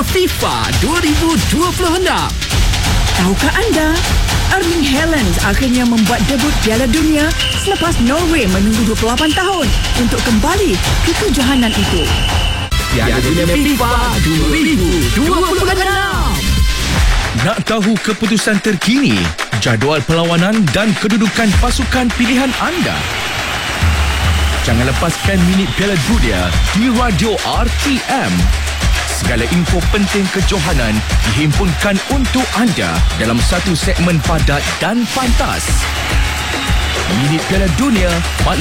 FIFA 2026. Tahukah anda, Erling Haaland akhirnya membuat debut Piala Dunia selepas Norway menunggu 28 tahun untuk kembali ke kejohanan itu. Piala Dunia FIFA 2026. Nak tahu keputusan terkini, jadual perlawanan dan kedudukan pasukan pilihan anda? Jangan lepaskan minit Piala Dunia di Radio RTM. Segala info penting kejohanan dihimpunkan untuk anda dalam satu segmen padat dan pantas. Minit Piala Dunia